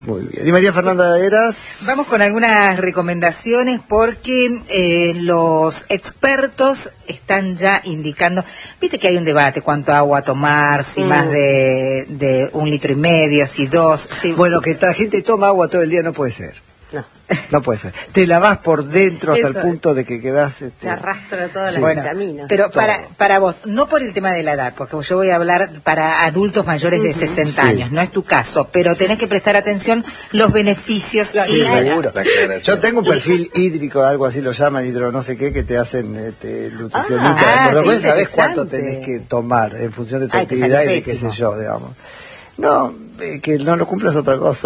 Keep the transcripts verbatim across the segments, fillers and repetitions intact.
Muy bien. Y María Fernanda Eras. Vamos con algunas recomendaciones porque eh, los expertos están ya indicando, viste que hay un debate, cuánto agua tomar, si mm. más de, de un litro y medio, si dos. Si... Bueno, que esta gente toma agua todo el día no puede ser. No. No puede ser. Te lavas por dentro hasta Eso, el punto de que quedás... Este... Te arrastra todas sí. las bueno, vitaminas. Pero para para vos, no por el tema de la edad, porque yo voy a hablar para adultos mayores de sesenta sí. años, no es tu caso, pero tenés que prestar atención los beneficios. Sí, y seguro. Yo tengo un perfil hídrico, algo así lo llaman, hidro no sé qué, que te hacen este, nutricionista. Ah, Por lo cual sí, sabés cuánto tenés que tomar en función de tu Ay, actividad y de qué sé yo, digamos. No, eh, que no lo cumplas otra cosa.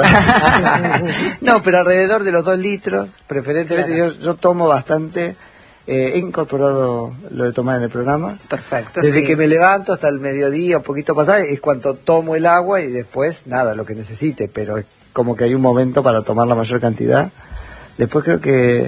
No, pero alrededor de los dos litros, preferentemente, claro. yo, yo tomo bastante, eh, he incorporado lo de tomar en el programa. Perfecto. Desde sí. que me levanto hasta el mediodía, un poquito pasado, es cuando tomo el agua y después, nada, lo que necesite, pero es como que hay un momento para tomar la mayor cantidad. Después creo que...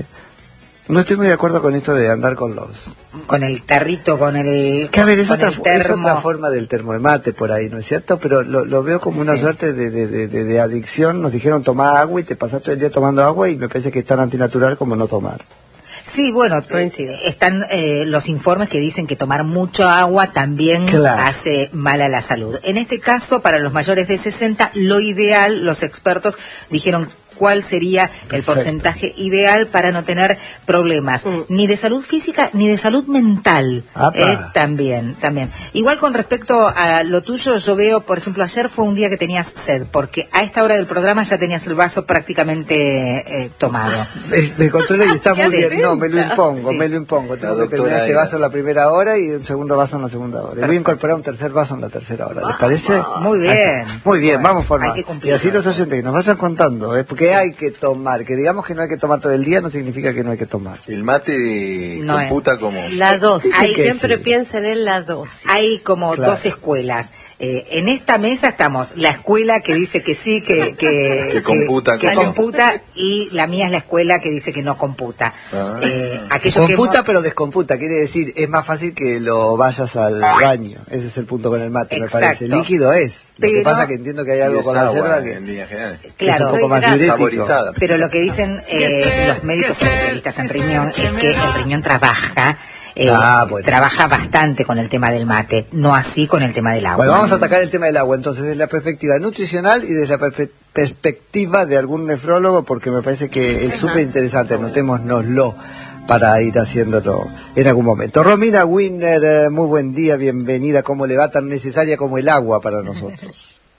No estoy muy de acuerdo con esto de andar con los... Con el tarrito, con el... Que a ver, es, otra, es otra forma del termo de mate por ahí, ¿no es cierto? Pero lo, lo veo como una sí. suerte de, de, de, de, de adicción. Nos dijeron tomar agua y te pasás todo el día tomando agua y me parece que es tan antinatural como no tomar. Sí, bueno, eh, están eh, los informes que dicen que tomar mucho agua también claro. hace mal a la salud. En este caso, para los mayores de sesenta, lo ideal, los expertos dijeron cuál sería Perfecto. el porcentaje ideal para no tener problemas, mm. ni de salud física ni de salud mental, eh, también, también. Igual con respecto a lo tuyo, yo veo, por ejemplo, ayer fue un día que tenías sed, porque a esta hora del programa ya tenías el vaso prácticamente eh, tomado. Me, me controlé y está muy bien, no, me lo impongo, sí. me lo impongo. Tengo que terminar este vaso en la primera hora y un segundo vaso en la segunda hora. Y voy a incorporar un tercer vaso en la tercera hora, ¿les parece? Muy bien. Muy bien, bueno, vamos por más. Y así los oyentes que nos vayan contando, ¿eh? Porque hay que tomar, que digamos que no hay que tomar todo el día no significa que no hay que tomar. El mate no computa es. como... La dosis, hay, siempre sí. piensan en la dosis. Hay como claro. dos escuelas. Eh, en esta mesa estamos la escuela que dice que sí, que, que, que computa, que, que no. computa, y la mía es la escuela que dice que no computa. Ah. Eh, computa que hemos... pero descomputa, quiere decir, es más fácil que lo vayas al baño. Ese es el punto con el mate, Exacto. me parece. Líquido es. Lo pero... que pasa que entiendo que hay algo con la yerba que... En líneas generales. Claro, es un poco más diurético. Pero lo que dicen eh, los médicos especialistas en riñón es que el riñón trabaja Eh, ah, bueno. trabaja bastante con el tema del mate, no así con el tema del agua. Bueno, vamos a atacar el tema del agua, entonces, desde la perspectiva nutricional y desde la perpe perspectiva de algún nefrólogo, porque me parece que es súper interesante, anotémonoslo para ir haciéndolo en algún momento. Romina Winner, eh, muy buen día, bienvenida. ¿Cómo le va? Tan necesaria como el agua para nosotros.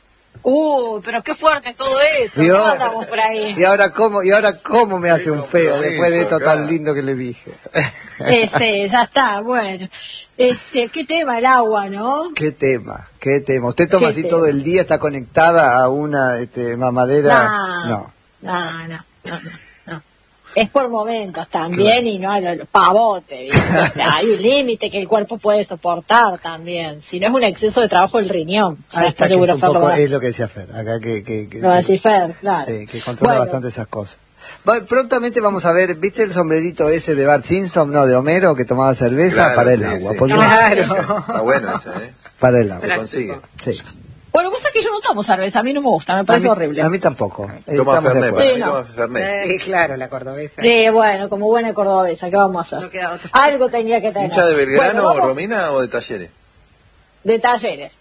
Uh, pero qué fuerte todo eso. ¿Y ahora, andamos por ahí? y ahora cómo, y ahora cómo me hace un feo después de esto tan lindo que le dije. Ese, ya está, bueno. Este, qué tema el agua, ¿no? Qué tema, qué tema. ¿Usted toma así tema? todo el día, está conectada a una este, mamadera? No, no, no, no, no, no. Es por momentos también, claro. Y no el pavote, ¿viste? O sea, hay un límite que el cuerpo puede soportar también. Si no es un exceso de trabajo el riñón. Ahí está, que es, un poco, es lo que decía Fer, acá que... que, que lo decía Fer, claro. Sí, que controla bueno. bastante esas cosas. Va, prontamente vamos a ver, ¿viste el sombrerito ese de Bart Simpson, no, de Homero, que tomaba cerveza? Claro, para el sí, agua. Sí. Claro. Está bueno ese, ¿eh? Para el agua. Se consigue. Sí. Bueno, vos sabés que yo no tomo cerveza, a mí no me gusta, me parece a mí, horrible. A mí tampoco. Toma Fernet, sí, no. eh, claro, la cordobesa. Sí, bueno, como buena cordobesa, ¿qué vamos a hacer? No algo tenía que tener. ¿Hincha de Belgrano, bueno, Romina, o de Talleres? De Talleres.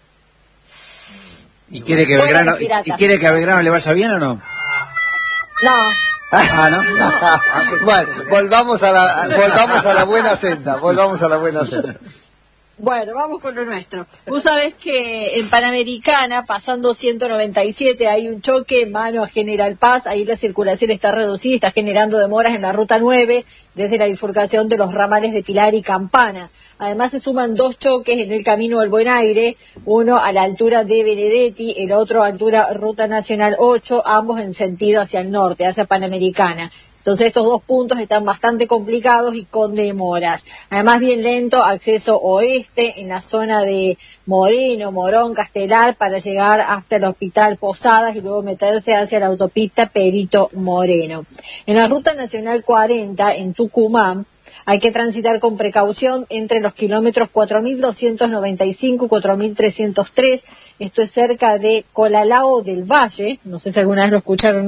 ¿Y quiere que Belgrano, y, y quiere que a Belgrano le vaya bien o no? No. Ah, ¿no? Bueno, volvamos a la volvamos a la buena senda, volvamos a la buena senda. Bueno, vamos con lo nuestro. Vos sabés que en Panamericana, pasando ciento noventa y siete, hay un choque en mano a General Paz. Ahí la circulación está reducida, está generando demoras en la ruta nueve, desde la bifurcación de los ramales de Pilar y Campana. Además se suman dos choques en el camino del Buen Aire, uno a la altura de Benedetti, el otro a altura Ruta Nacional ocho, ambos en sentido hacia el norte, hacia Panamericana. Entonces estos dos puntos están bastante complicados y con demoras. Además bien lento acceso oeste en la zona de Moreno, Morón, Castelar para llegar hasta el Hospital Posadas y luego meterse hacia la autopista Perito Moreno. En la Ruta Nacional cuarenta en Tucumán Hay que transitar con precaución entre los kilómetros cuatro mil doscientos noventa y cinco y cuatro mil trescientos tres. Esto es cerca de Colalao del Valle. No sé si alguna vez lo escucharon.